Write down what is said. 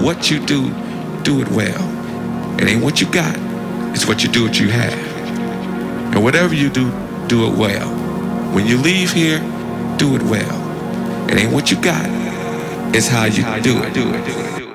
what you do, do it well. It ain't what you got, it's what you do, what you have. And whatever you do, do it well. When you leave here, do it well. It ain't what you got, it's how you do it.